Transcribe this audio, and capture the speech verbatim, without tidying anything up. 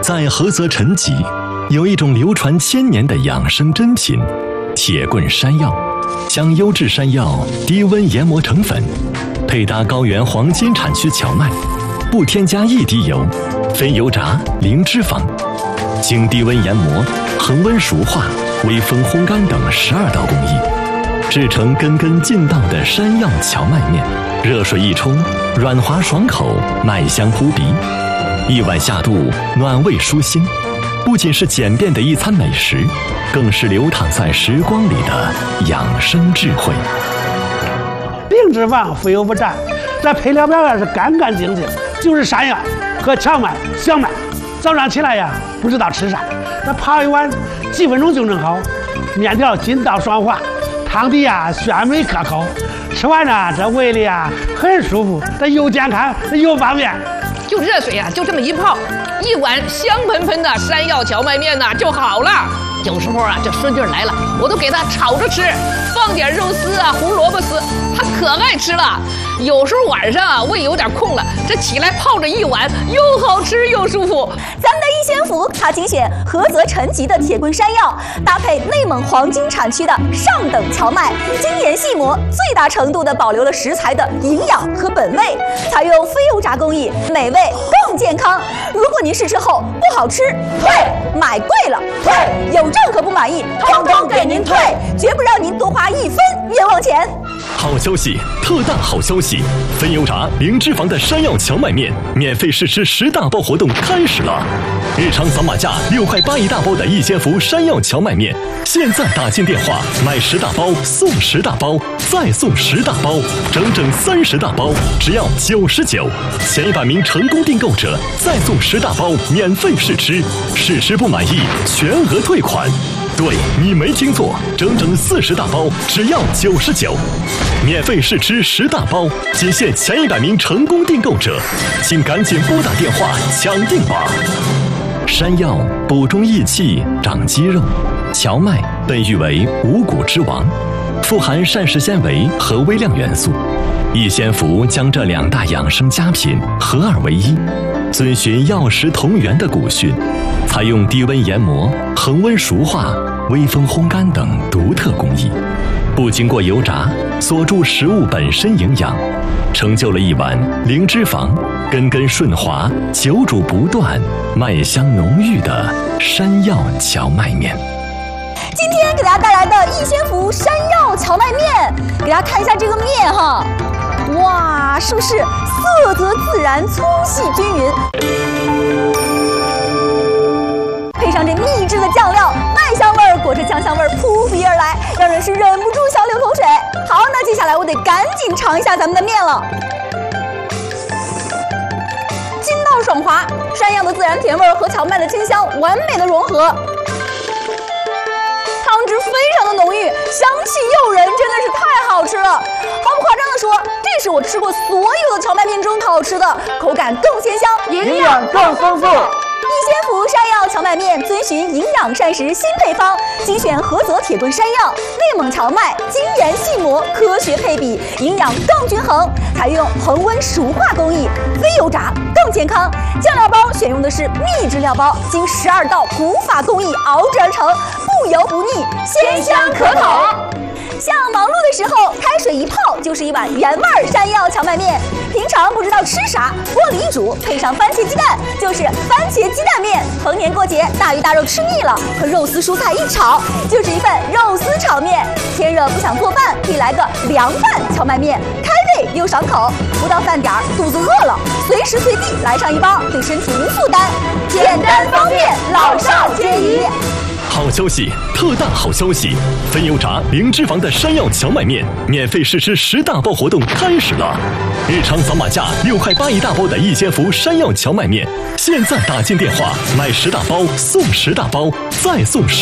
在菏泽陈集，有一种流传千年的养生珍品——铁棍山药，将优质山药低温研磨成粉，配搭高原黄金产区荞麦，不添加一滴油，非油炸，零脂肪，经低温研磨、恒温熟化、微风烘干等十二道工艺，制成根根劲道的山药荞麦面。热水一冲，软滑爽口，麦香扑鼻，一碗下肚，暖胃舒心。不仅是简便的一餐美食，更是流淌在时光里的养生智慧。 零脂肪，非油不蘸，这配料表也是干干净净，就是山药和荞麦、小麦。早上起来呀，不知道吃啥，这泡一碗，几分钟就能好。面条筋道爽滑，汤底呀鲜美可口。吃完呢，这胃里啊很舒服，这又健康又方便。 就热水啊，就这么一泡，一碗香喷喷的山药荞麦面呐就好了。有时候啊，这孙女来了，我都给她炒着吃，放点肉丝啊、胡萝卜丝，她可爱吃了。有时候晚上啊，胃有点空了，这起来泡着一碗，又好吃又舒服。 咱们的一仙福，它精选菏泽陈集的铁棍山药，搭配内蒙黄金产区的上等荞麦，精研细磨，最大程度的保留了食材的营养和本味，采用非油炸工艺，美味更健康。如果您试吃后不好吃，退；买贵了，退；有任何不满意，通通给您退，绝不让您多花一分冤枉钱。 好消息，特大好消息！非油炸、零脂肪的山药荞麦面免费试吃十大包活动开始了！日常扫码价六块八一大包的一仙福山药荞麦面，现在打进电话买十大包送十大包，再送十大包，整整三十大包，只要九十九。前一百名成功订购者再送十大包免费试吃，试吃不满意全额退款。对，你没听错，整整四十大包，只要九十九，免费试吃十大包，仅限前一百名成功订购者，请赶紧拨打电话抢订吧。山药补中益气，长肌肉；荞麦被誉为五谷之王，富含膳食纤维和微量元素。一仙福将这两大养生佳品合二为一，遵循药食同源的古训，采用低温研磨、恒温熟化、微风烘干等独特工艺，不经过油炸，锁住食物本身营养，成就了一碗零脂肪、根根顺滑、久煮不断、麦香浓郁的山药荞麦面。 今天给大家带来的一仙福山药荞麦面，给大家看一下这个面哈，哇，是不是色泽自然、粗细均匀？配上这秘制的酱料，麦香味儿裹着酱香味儿扑鼻而来，让人是忍不住想流口水。好，那接下来我得赶紧尝一下咱们的面了。筋道爽滑，山药的自然甜味儿和荞麦的清香完美的融合。汤汁非常的浓郁，香气诱人，真的是太好吃了。毫不夸张的说，这是我吃过所有的荞麦面中好吃的，口感更鲜香， 营养更丰富。 一仙福山药荞麦面遵循营养膳食新配方，精选菏泽铁棍山药、内蒙荞麦，精研细磨，科学配比，营养更均衡。采用恒温熟化工艺，非油炸更健康。酱料包选用的是秘制料包，经十二道古法工艺熬制而成，不油不腻，鲜香可口。像忙碌的时候，开水一泡就是一碗原味山药荞麦面。平常不知道吃啥，锅里一煮，配上番茄鸡蛋，就是番茄鸡蛋面。逢年过节，大鱼大肉吃腻了，和肉丝蔬菜一炒，就是一份肉丝炒面。天热不想做饭，可以来个凉拌荞麦面，开胃又爽口。不到饭点儿，肚子饿了，随时随地来上一包，对身体无负担，简单方便，老少皆宜。 好消息，特大好消息！非油炸、零脂肪的山药荞麦面免费试吃十大包活动开始了！日常扫码价六块八一大包的一仙福山药荞麦面，现在打进电话买十大包送十大包，再送十。